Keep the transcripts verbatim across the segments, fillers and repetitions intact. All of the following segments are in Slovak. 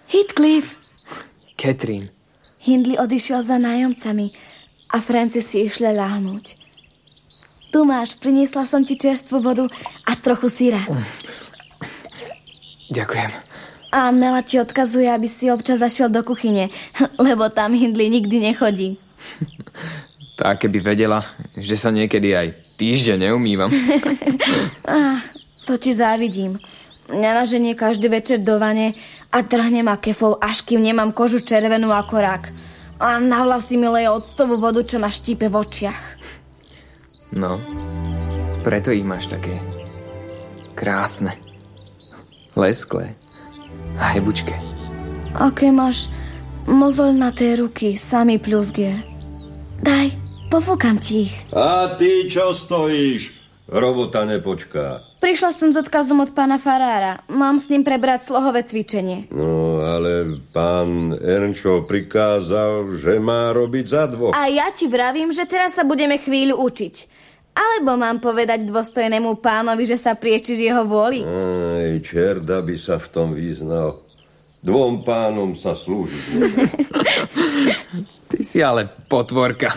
Heathcliff. Catherine. Hindley odišiel za nájomcami a Francis si išle ľahnúť. Tu máš, priniesla som ti čerstvú vodu a trochu syra. Ďakujem. A Nela ti odkazuje, aby si občas zašiel do kuchyne, lebo tam Hindley nikdy nechodí. Tak keby vedela, že sa niekedy aj týždeň neumývam. ah, to ti závidím. Mňa naženie každý večer do vane a trhne ma kefou, až kým nemám kožu červenú ako rak. A na vlasy mi leje octovú vodu, čo ma štípe v očiach. No, preto ich máš také krásne, lesklé a hebučké. Aké máš mozoľnaté ruky, samý plusgier. Daj, pofúkam ti ich. A ty čo stojíš? Robota nepočká. Prišla som s odkazom od pána farára. Mám s ním prebrať slohové cvičenie. No, ale pán Ernčo prikázal, že má robiť za dvoch. A ja ti vravím, že teraz sa budeme chvíľu učiť. Alebo mám povedať dôstojnému pánovi, že sa priečiš jeho vôli? Aj, čerda by sa v tom vyznal. Dvom pánom sa slúžiť. Ty si ale potvorka.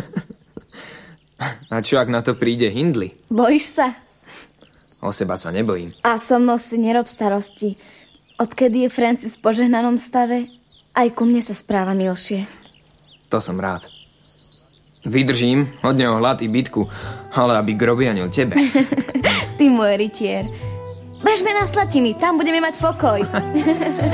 A čo, ak na to príde Hindley? Bojíš sa? O seba sa nebojím. A so mnou si nerob starosti. Odkedy je Francis v požehnanom stave, aj ku mne sa správa milšie. To som rád. Vydržím od neho hlad i bitku, ale aby grobianil tebe. Ty môj rytier. Bežme na Slatiny, tam budeme mať pokoj.